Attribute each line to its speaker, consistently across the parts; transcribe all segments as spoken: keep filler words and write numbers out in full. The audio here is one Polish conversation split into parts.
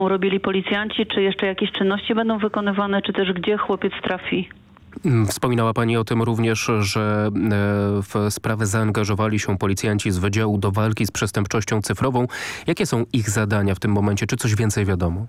Speaker 1: robili policjanci, czy jeszcze jakieś czynności będą wykonywane, czy też gdzie chłopiec trafi.
Speaker 2: Wspominała pani o tym również, że w sprawę zaangażowali się policjanci z Wydziału do Walki z Przestępczością Cyfrową. Jakie są ich zadania w tym momencie? Czy coś więcej wiadomo?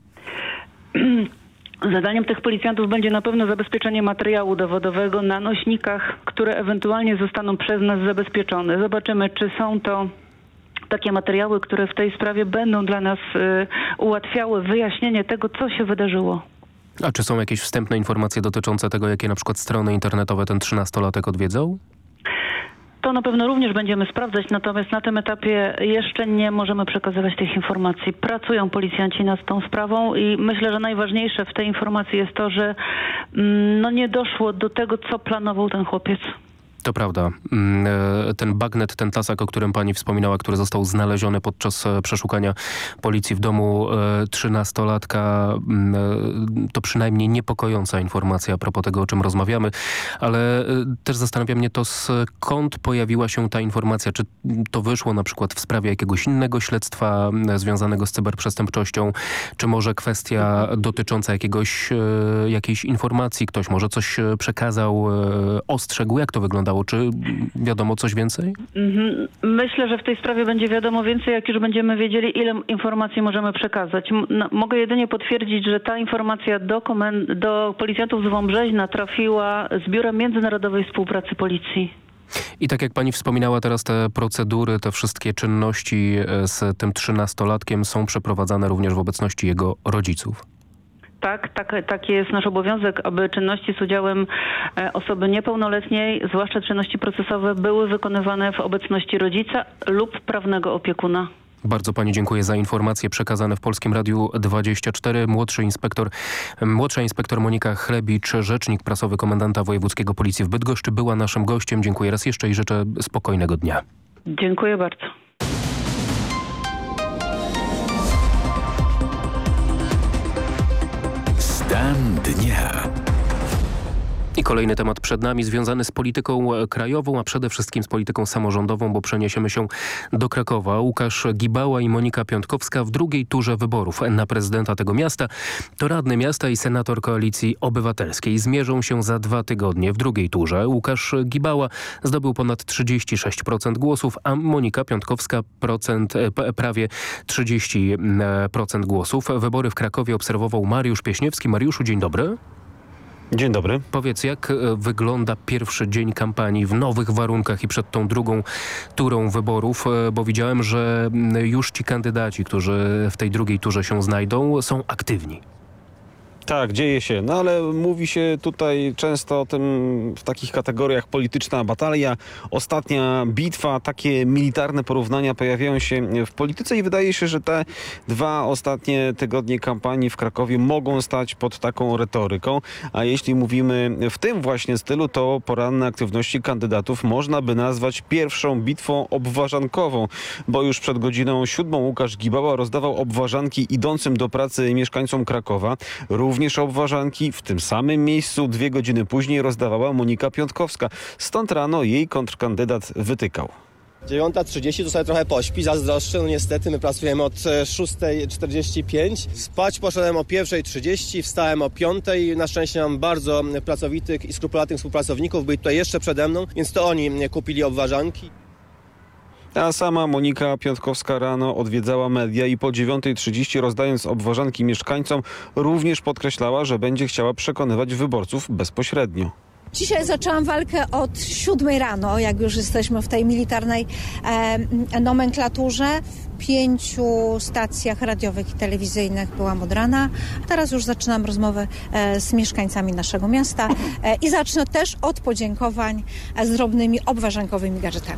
Speaker 1: Zadaniem tych policjantów będzie na pewno zabezpieczenie materiału dowodowego na nośnikach, które ewentualnie zostaną przez nas zabezpieczone. Zobaczymy, czy są to takie materiały, które w tej sprawie będą dla nas y, ułatwiały wyjaśnienie tego, co się wydarzyło.
Speaker 2: A czy są jakieś wstępne informacje dotyczące tego, jakie na przykład strony internetowe ten trzynastolatek odwiedzał?
Speaker 1: To na pewno również będziemy sprawdzać, natomiast na tym etapie jeszcze nie możemy przekazywać tych informacji. Pracują policjanci nad tą sprawą i myślę, że najważniejsze w tej informacji jest to, że mm, no nie doszło do tego, co planował ten chłopiec.
Speaker 2: To prawda. Ten bagnet, ten tasak, o którym pani wspominała, który został znaleziony podczas przeszukania policji w domu trzynastolatka, to przynajmniej niepokojąca informacja a propos tego, o czym rozmawiamy, ale też zastanawia mnie to, skąd pojawiła się ta informacja. Czy to wyszło na przykład w sprawie jakiegoś innego śledztwa związanego z cyberprzestępczością, czy może kwestia dotycząca jakiegoś, jakiejś informacji, ktoś może coś przekazał, ostrzegł, jak to wyglądało? Czy wiadomo coś więcej?
Speaker 1: Myślę, że w tej sprawie będzie wiadomo więcej, jak już będziemy wiedzieli, ile informacji możemy przekazać. M- mogę jedynie potwierdzić, że ta informacja do, komend- do policjantów z Wąbrzeźna trafiła z Biurem Międzynarodowej Współpracy Policji.
Speaker 2: I tak jak pani wspominała, teraz te procedury, te wszystkie czynności z tym trzynastolatkiem są przeprowadzane również w obecności jego rodziców.
Speaker 1: Tak, tak, taki jest nasz obowiązek, aby czynności z udziałem osoby niepełnoletniej, zwłaszcza czynności procesowe, były wykonywane w obecności rodzica lub prawnego opiekuna.
Speaker 2: Bardzo pani dziękuję za informacje przekazane w Polskim Radiu dwadzieścia cztery. Młodszy inspektor, młodsza inspektor Monika Chlebicz, rzecznik prasowy komendanta wojewódzkiego Policji w Bydgoszczy, była naszym gościem. Dziękuję raz jeszcze i życzę spokojnego dnia.
Speaker 1: Dziękuję bardzo.
Speaker 3: Stan dnia.
Speaker 2: I kolejny temat przed nami związany z polityką krajową, a przede wszystkim z polityką samorządową, bo przeniesiemy się do Krakowa. Łukasz Gibała i Monika Piątkowska w drugiej turze wyborów na prezydenta tego miasta. To radny miasta i senator Koalicji Obywatelskiej. Zmierzą się za dwa tygodnie w drugiej turze. Łukasz Gibała zdobył ponad trzydzieści sześć procent głosów, a Monika Piątkowska procent, prawie trzydzieści procent głosów. Wybory w Krakowie obserwował Mariusz Pieśniewski. Mariuszu, dzień dobry.
Speaker 4: Dzień dobry.
Speaker 2: Powiedz, jak wygląda pierwszy dzień kampanii w nowych warunkach i przed tą drugą turą wyborów, bo widziałem, że już ci kandydaci, którzy w tej drugiej turze się znajdą, są aktywni.
Speaker 4: Tak, dzieje się, no ale mówi się tutaj często o tym w takich kategoriach: polityczna batalia, ostatnia bitwa, takie militarne porównania pojawiają się w polityce i wydaje się, że te dwa ostatnie tygodnie kampanii w Krakowie mogą stać pod taką retoryką, a jeśli mówimy w tym właśnie stylu, to poranne aktywności kandydatów można by nazwać pierwszą bitwą obwarzankową, bo już przed godziną siódmą Łukasz Gibała rozdawał obwarzanki idącym do pracy mieszkańcom Krakowa. Również obwarzanki w tym samym miejscu dwie godziny później rozdawała Monika Piątkowska. Stąd rano jej kontrkandydat wytykał.
Speaker 5: dziewiąta trzydzieści to sobie trochę pośpi, zazdroszczę. No niestety my pracujemy od szósta czterdzieści pięć. Spać poszedłem o pierwsza trzydzieści, wstałem o piątej. Na szczęście mam bardzo pracowitych i skrupulatnych współpracowników, byli tutaj jeszcze przede mną, więc to oni kupili obwarzanki.
Speaker 4: A sama Monika Piątkowska rano odwiedzała media i po dziewiąta trzydzieści, rozdając obwarzanki mieszkańcom, również podkreślała, że będzie chciała przekonywać wyborców bezpośrednio.
Speaker 6: Dzisiaj zaczęłam walkę od siódmej rano, jak już jesteśmy w tej militarnej e, nomenklaturze. W pięciu stacjach radiowych i telewizyjnych byłam od rana. Teraz już zaczynam rozmowę e, z mieszkańcami naszego miasta e, i zacznę też od podziękowań z drobnymi obwarzankowymi gadżetami.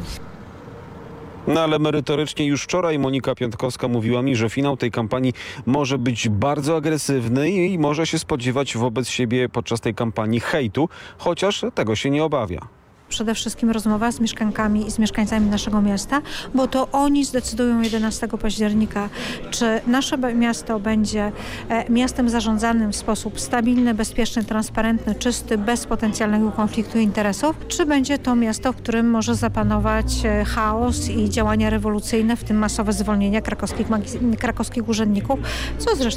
Speaker 4: No ale merytorycznie już wczoraj Monika Piątkowska mówiła mi, że finał tej kampanii może być bardzo agresywny i może się spodziewać wobec siebie podczas tej kampanii hejtu, chociaż tego się nie obawia.
Speaker 6: przede wszystkim rozmowa z mieszkankami i z mieszkańcami naszego miasta, bo to oni zdecydują jedenastego października, czy nasze miasto będzie miastem zarządzanym w sposób stabilny, bezpieczny, transparentny, czysty, bez potencjalnego konfliktu interesów, czy będzie to miasto, w którym może zapanować chaos i działania rewolucyjne, w tym masowe zwolnienia krakowskich, krakowskich urzędników, co zresztą